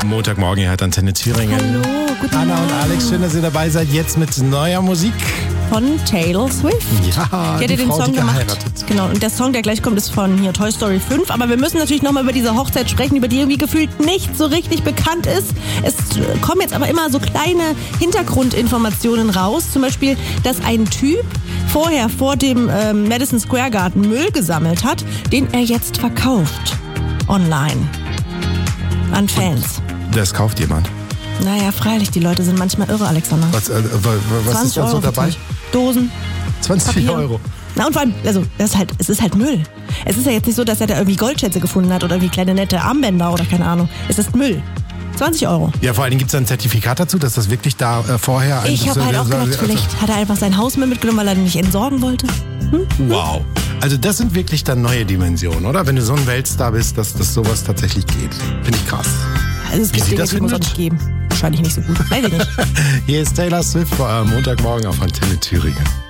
Montagmorgen, ihr hört Antenne Thüringen. Hallo, guten Anna Morgen. und Alex, schön, dass ihr dabei seid. Jetzt mit neuer Musik. Von Taylor Swift. Ja, Die hat ja den Frau, Song die gemacht. geheiratet. Genau, und der Song, der gleich kommt, ist von hier Toy Story 5. Aber wir müssen natürlich nochmal über diese Hochzeit sprechen, über die irgendwie gefühlt nicht so richtig bekannt ist. Es kommen jetzt aber immer so kleine Hintergrundinformationen raus. Zum Beispiel, dass ein Typ vorher vor dem Madison Square Garden Müll gesammelt hat, den er jetzt verkauft. Online. An Fans. Das kauft jemand. Naja, freilich, die Leute sind manchmal irre, Alexander. Was ist da so dabei? Dosen. 20 Papier. Euro. Na und vor allem, also es ist halt Müll. Es ist ja jetzt nicht so, dass er da irgendwie Goldschätze gefunden hat oder irgendwie kleine nette Armbänder oder keine Ahnung. Es ist Müll. 20 Euro. Ja, vor allen Dingen gibt es ein Zertifikat dazu, dass das wirklich da vorher... Ich habe halt auch gedacht, vielleicht hat er einfach sein Haus mehr mitgenommen, weil er nicht entsorgen wollte. Wow. Also das sind wirklich dann neue Dimensionen, oder? Wenn du so ein Weltstar bist, dass sowas tatsächlich geht. Finde ich krass. Also es Wie gibt sie Dinge, das die muss es findet? nicht geben. Wahrscheinlich nicht so gut. Weiß ich nicht. Hier ist Taylor Swift, Montagmorgen auf Antenne Thüringen.